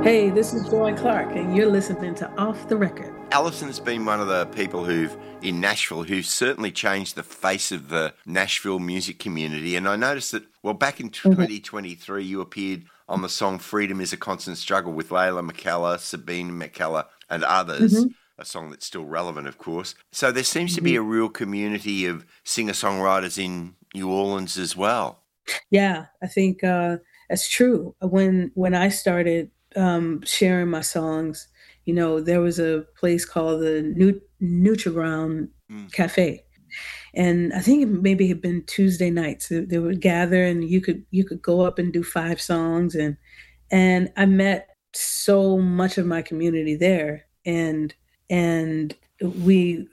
Hey, this is Joy Clark, and you're listening to Off the Record. Alison's been one of the people in Nashville who've certainly changed the face of the Nashville music community. And I noticed that, well, back in 2023, you appeared on the song Freedom is a Constant Struggle with Layla McKellar, Sabine McKellar, and others, a song that's still relevant, of course. So there seems to be a real community of singer-songwriters in New Orleans as well. Yeah, I think that's true. When I started sharing my songs, there was a place called the Nutriground Cafe, and I think it maybe had been Tuesday nights. They would gather, and you could go up and do 5 songs, and I met so much of my community there, and we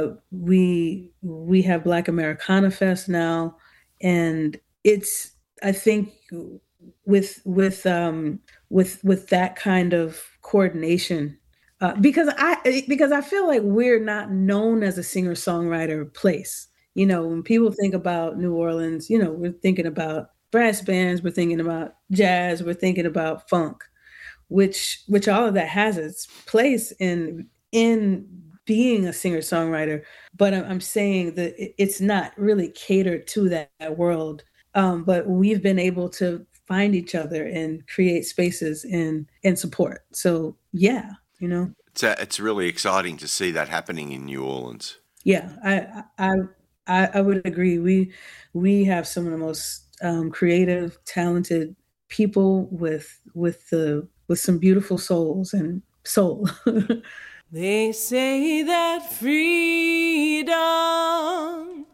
have Black Americana Fest now, and it's, I think, with that kind of coordination, because I feel like we're not known as a singer-songwriter place. When people think about New Orleans, we're thinking about brass bands, we're thinking about jazz, we're thinking about funk, which all of that has its place in being a singer-songwriter. But I'm saying that it's not really catered to that world. But we've been able to find each other and create spaces and support. So yeah, It's really exciting to see that happening in New Orleans. Yeah, I would agree. We have some of the most creative, talented people with some beautiful souls and soul. They say that freedom